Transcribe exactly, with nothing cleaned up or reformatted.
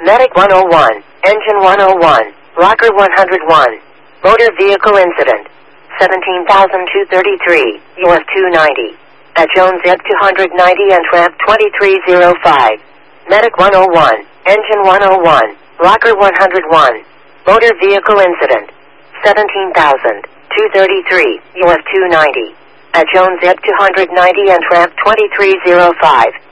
Medic one oh one, Engine one oh one, Locker one oh one, Motor Vehicle Incident, seventeen thousand two hundred thirty-three, U S two ninety, at Jones Zip two ninety and Tramp twenty-three oh five. Medic one oh one, Engine one oh one, Locker one oh one, Motor Vehicle Incident, seventeen thousand two hundred thirty-three, U S two ninety, at Jones Zip two ninety and Tramp twenty-three oh five.